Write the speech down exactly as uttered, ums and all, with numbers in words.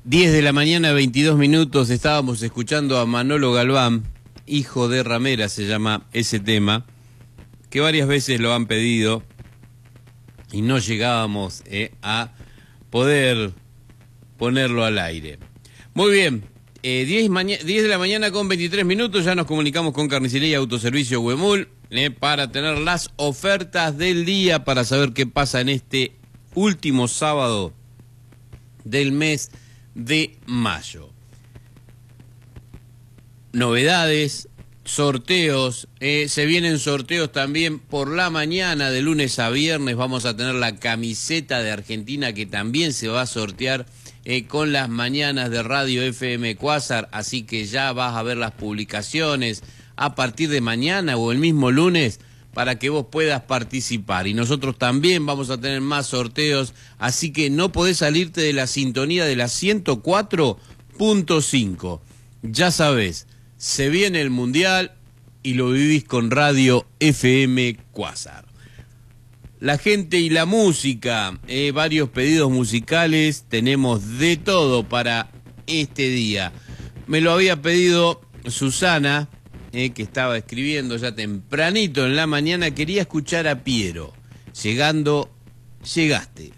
diez de la mañana, veintidós minutos, estábamos escuchando a Manolo Galván, Hijo de Ramera se llama ese tema, que varias veces lo han pedido y no llegábamos eh, a poder ponerlo al aire. Muy bien, eh, diez, diez de la mañana con veintitrés minutos, ya nos comunicamos con Carnicería y Autoservicio Huemul eh, para tener las ofertas del día, para saber qué pasa en este último sábado del mes de mayo. Novedades, sorteos, eh, se vienen sorteos también por la mañana, de lunes a viernes vamos a tener la camiseta de Argentina que también se va a sortear eh, con las mañanas de Radio F M Quasar, así que ya vas a ver las publicaciones a partir de mañana o el mismo lunes para que vos puedas participar. Y nosotros también vamos a tener más sorteos, así que no podés salirte de la sintonía de la ciento cuatro punto cinco. Ya sabés, se viene el Mundial y lo vivís con Radio F M Quasar. La gente y la música, eh, varios pedidos musicales, tenemos de todo para este día. Me lo había pedido Susana, eh, que estaba escribiendo ya tempranito en la mañana, quería escuchar a Piero. Llegando, llegaste.